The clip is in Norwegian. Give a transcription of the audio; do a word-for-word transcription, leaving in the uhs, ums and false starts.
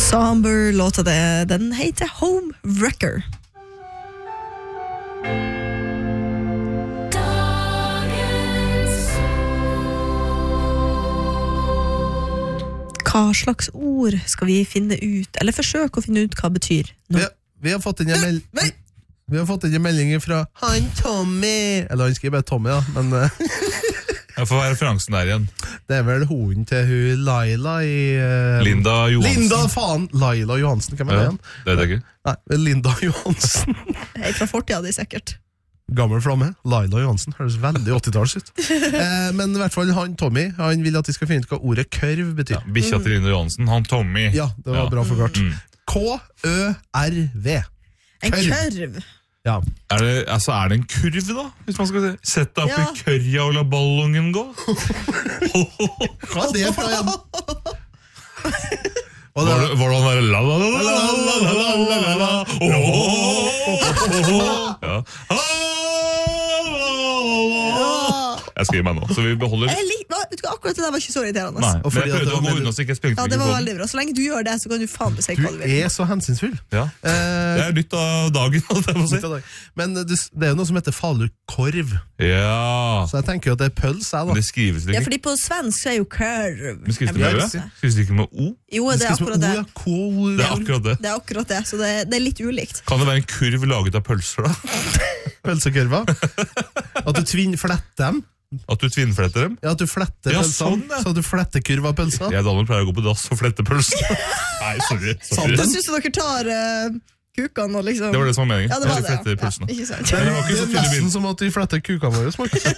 Somber låta det, den heter Home Wrecker. Hva slags ord skal vi finne ut, eller forsøke å finne ut hva det betyr nå? Vi, har, vi, har fått inn en meld- vi har fått inn en melding fra han Tommy, eller han skriver bare Tommy da, men Jeg får være referansen der igjen. det er vel hunden til hun Laila i uh, Linda Johansen. Linda, faen, Laila Johansen, hvem er det Ja, igjen? det er det ikke. Nei, Linda Johansen. Hei, fra fortida di sikkert. Gammel flamme, Laila Johansen, høres veldig åttitalls ut. eh, men i hvert fall han Tommy, han vil at de skal finne ut hva ordet kørv betyr. Ja, Bikkja til Linda Johansen, han Tommy. Ja, det var Ja. bra forklart. Mm. K Ø R V. En Kørv. kørv. Ja. Er det, altså, er det en kurv da? Hvis man skal si. Sett deg opp Ja. i kørja og la ballongen gå. Hva er det fra igjen? Og Var det, det, var det han der la la la la la la la la la la Ja. Jeg skriver meg nå, så vi beholder. Jeg lik, hva, vet du, hva, akkurat det der var ikke så irriterende. Nei, Og men fordi jeg at det prøvde å var gå med- unna så ikke jeg sprengte Ja, det var mikrofonen. veldig bra. Så lenge du gjør det, så kan du faen meg si du hva du vil. er så hensynsfull. Ja. Eh, Det er nytt av dagen, holdt jeg på å si. Men det, det er jo noe som heter falukorv, Ja. så jeg tenker jo at det er pøls, jeg Men da. det skrives Ja, ikke. fordi på svensk så er jo kørv. Men skrives det Jeg med vet ø? ikke. Skrives det ikke med o? Jo, det er skal som akkurat det. O, ja, K- Det er akkurat det. Det er akkurat det, så det, det er litt ulikt. Kan det være en kurv laget av pølser da? Pølsekurva. At du tvinn fletter dem. At du tvinnfletter dem? Ja, at du fletter Ja, pølsene, sånn, ja. så at du fletter kurva pølser. Jeg og Daniel pleier å gå på dass og flette pølser. Nei, sorry. sorry. Jeg synes dere tar uh, kukene og liksom... Det var det som var meningen. Ja, det var Jeg det, fletter ja. pølsene. Ja, ikke sant. Men det var Det ikke så er tydelig nesten bild. som at vi fletter kukene våre, Markus.